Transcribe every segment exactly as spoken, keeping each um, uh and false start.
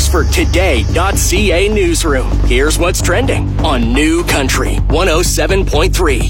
Oxford Today dot C A newsroom. Here's what's trending on New Country one oh seven point three.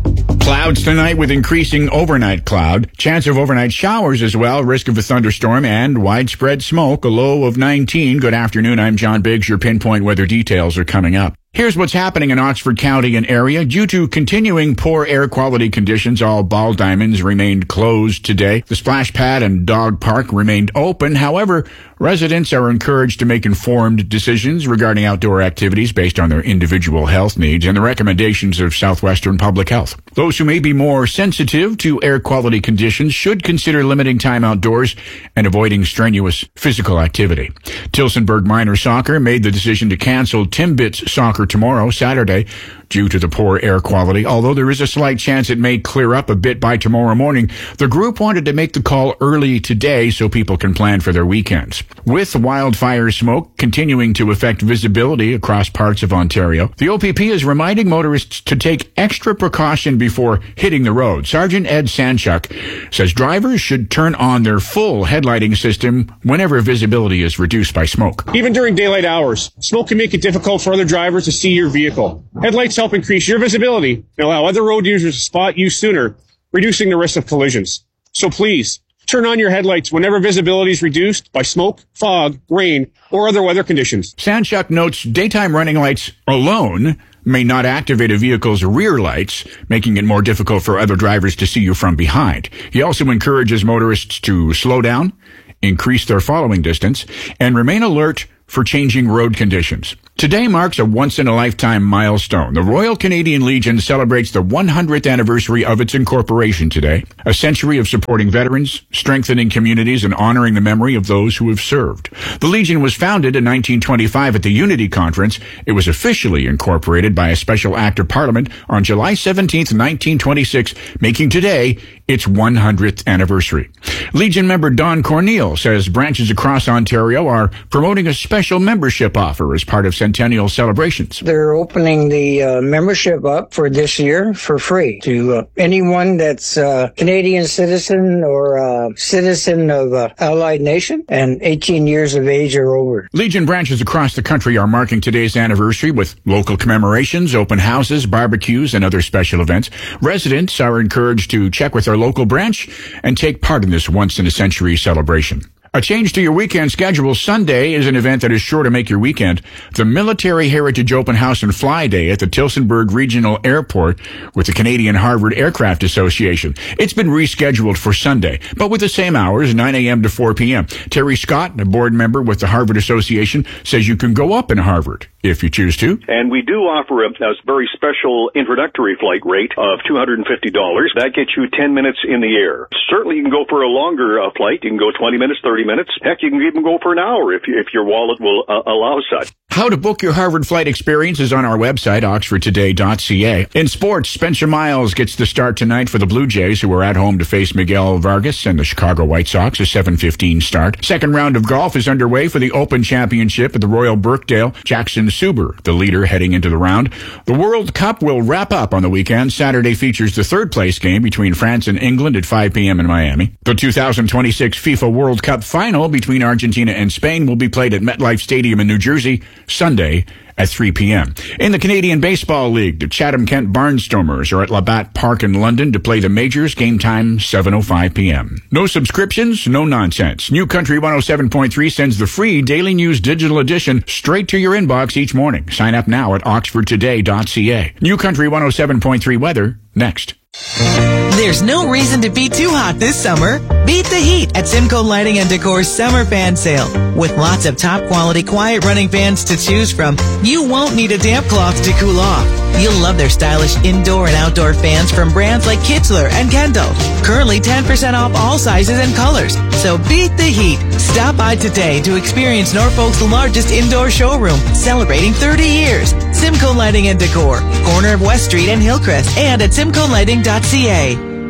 Clouds tonight with increasing overnight cloud. Chance of overnight showers as well. Risk of a thunderstorm and widespread smoke. A low of nineteen. Good afternoon. I'm John Biggs. Your pinpoint weather details are coming up. Here's what's happening in Oxford County and area. Due to continuing poor air quality conditions, all ball diamonds remained closed today. The splash pad and dog park remained open. However, residents are encouraged to make informed decisions regarding outdoor activities based on their individual health needs and the recommendations of Southwestern Public Health. Those who may be more sensitive to air quality conditions should consider limiting time outdoors and avoiding strenuous physical activity. Tillsonburg Minor Soccer made the decision to cancel Timbits Soccer tomorrow, Saturday, due to the poor air quality. Although there is a slight chance it may clear up a bit by tomorrow morning, the group wanted to make the call early today so people can plan for their weekends. With wildfire smoke continuing to affect visibility across parts of Ontario, the O P P is reminding motorists to take extra precaution before hitting the road. Sergeant Ed Sanchuk says drivers should turn on their full headlighting system whenever visibility is reduced by smoke. Even during daylight hours, smoke can make it difficult for other drivers to see your vehicle. Headlights help increase your visibility and allow other road users to spot you sooner, reducing the risk of collisions. So please, turn on your headlights whenever visibility is reduced by smoke, fog, rain, or other weather conditions. Sanchuk notes daytime running lights alone may not activate a vehicle's rear lights, making it more difficult for other drivers to see you from behind. He also encourages motorists to slow down, increase their following distance, and remain alert for changing road conditions. Today marks a once-in-a-lifetime milestone. The Royal Canadian Legion celebrates the one hundredth anniversary of its incorporation today, a century of supporting veterans, strengthening communities, and honoring the memory of those who have served. The Legion was founded in nineteen twenty-five at the Unity Conference. It was officially incorporated by a special act of Parliament on July seventeenth, nineteen twenty-six, making today its one hundredth anniversary. Legion member Don Corneal says branches across Ontario are promoting a special membership offer as part of Centennial celebrations. They're opening the uh, membership up for this year for free to uh, anyone that's a uh, Canadian citizen or a citizen of uh, Allied Nation and eighteen years of age or over. Legion branches across the country are marking today's anniversary with local commemorations, open houses, barbecues, and other special events. Residents are encouraged to check with their local branch and take part in this once-in-a-century celebration. A change to your weekend schedule. Sunday is an event that is sure to make your weekend. The Military Heritage Open House and Fly Day at the Tillsonburg Regional Airport with the Canadian Harvard Aircraft Association. It's been rescheduled for Sunday, but with the same hours, nine a.m. to four p.m. Terry Scott, a board member with the Harvard Association, says you can go up in Harvard if you choose to. And we do offer a, a very special introductory flight rate of two hundred fifty dollars. That gets you ten minutes in the air. Certainly you can go for a longer uh, flight. You can go twenty minutes, thirty minutes. Heck, you can even go for an hour if, if your wallet will uh, allow such. How to book your Harvard flight experience is on our website, oxford today dot c a. In sports, Spencer Miles gets the start tonight for the Blue Jays, who are at home to face Miguel Vargas and the Chicago White Sox, a seven fifteen start. Second round of golf is underway for the Open Championship at the Royal Birkdale. Jackson Suber, the leader, heading into the round. The World Cup will wrap up on the weekend. Saturday features the third place game between France and England at five p.m. in Miami. The two thousand twenty-six FIFA World Cup final between Argentina and Spain will be played at MetLife Stadium in New Jersey Sunday at three p.m. In the Canadian Baseball League, the Chatham-Kent Barnstormers are at Labatt Park in London to play the Majors. Game time, seven oh five p.m. No subscriptions, no nonsense. New Country one oh seven point three sends the free Daily News digital edition straight to your inbox each morning. Sign up now at oxford today dot c a. New Country one oh seven point three weather, next. There's no reason to be too hot this summer. Beat the heat at Simcoe Lighting and Decor's summer fan sale. With lots of top quality quiet running fans to choose from, you won't need a damp cloth to cool off. You'll love their stylish indoor and outdoor fans from brands like Kitzler and Kendall. Currently ten percent off all sizes and colors. So beat the heat. Stop by today to experience Norfolk's largest indoor showroom, celebrating thirty years. Simcoe Lighting and Decor, corner of West Street and Hillcrest, and at simcoe lighting dot c a.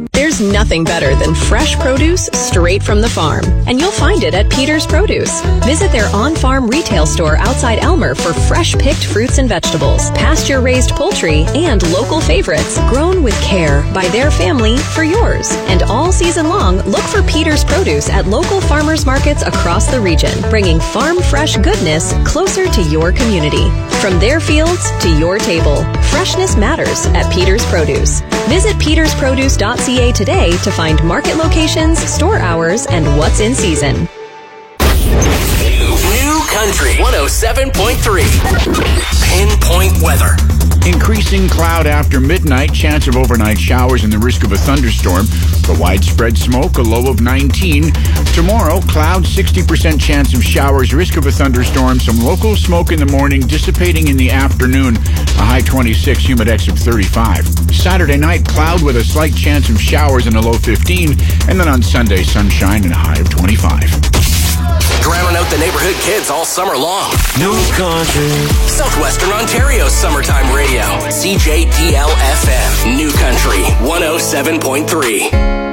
There's nothing better than fresh produce straight from the farm, and you'll find it at Peter's Produce. Visit their on-farm retail store outside Elmer for fresh picked fruits and vegetables, pasture-raised poultry, and local favorites grown with care by their family for yours. And all season long, look for Peter's Produce at local farmers markets across the region, bringing farm fresh goodness closer to your community. From their fields to your table, freshness matters at Peter's Produce. Visit peters produce dot c a today to find market locations, store hours, and what's in season. New Country one oh seven point three. Pinpoint weather. Increasing cloud after midnight, chance of overnight showers and the risk of a thunderstorm. The widespread smoke, a low of nineteen. Tomorrow, cloud, sixty percent chance of showers, risk of a thunderstorm. Some local smoke in the morning, dissipating in the afternoon. A high twenty-six, humidex of thirty-five. Saturday night, cloud with a slight chance of showers and a low fifteen. And then on Sunday, sunshine and a high of twenty-five. Drowning out the neighborhood kids all summer long. New Country. Southwestern Ontario's summertime radio. C J D L F M. New Country one oh seven point three.